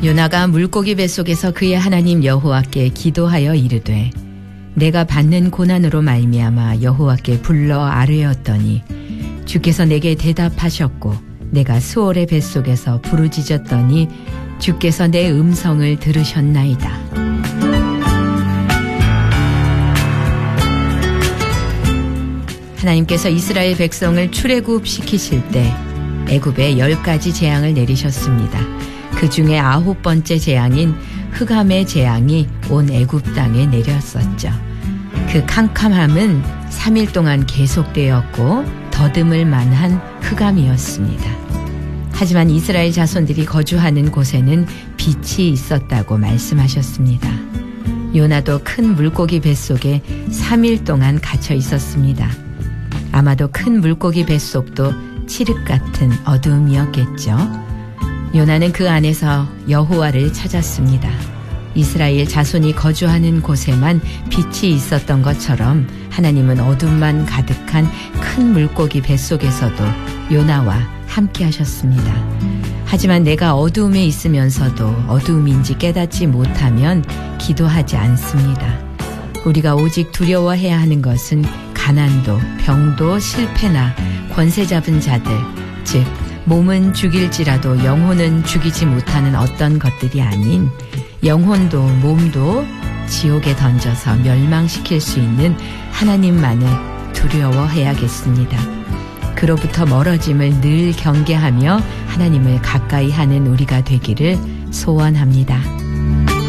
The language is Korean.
요나가 물고기 뱃속에서 그의 하나님 여호와께 기도하여 이르되 내가 받는 고난으로 말미암아 여호와께 불러 아뢰었더니 주께서 내게 대답하셨고 내가 수월의 뱃속에서 부르짖었더니 주께서 내 음성을 들으셨나이다. 하나님께서 이스라엘 백성을 출애굽시키실 때 애굽에 10가지 재앙을 내리셨습니다. 그 중에 9번째 재앙인 흑암의 재앙이 온 애굽 땅에 내렸었죠. 그 캄캄함은 3일 동안 계속되었고 더듬을 만한 흑암이었습니다. 하지만 이스라엘 자손들이 거주하는 곳에는 빛이 있었다고 말씀하셨습니다. 요나도 큰 물고기 뱃속에 3일 동안 갇혀 있었습니다. 아마도 큰 물고기 뱃속도 칠흑 같은 어두움이었겠죠. 요나는 그 안에서 여호와를 찾았습니다. 이스라엘 자손이 거주하는 곳에만 빛이 있었던 것처럼 하나님은 어둠만 가득한 큰 물고기 뱃속에서도 요나와 함께 하셨습니다. 하지만 내가 어두움에 있으면서도 어두움인지 깨닫지 못하면 기도하지 않습니다. 우리가 오직 두려워해야 하는 것은 가난도, 병도, 실패나 권세 잡은 자들, 즉 몸은 죽일지라도 영혼은 죽이지 못하는 어떤 것들이 아닌 영혼도 몸도 지옥에 던져서 멸망시킬 수 있는 하나님만을 두려워해야겠습니다. 그로부터 멀어짐을 늘 경계하며 하나님을 가까이 하는 우리가 되기를 소원합니다.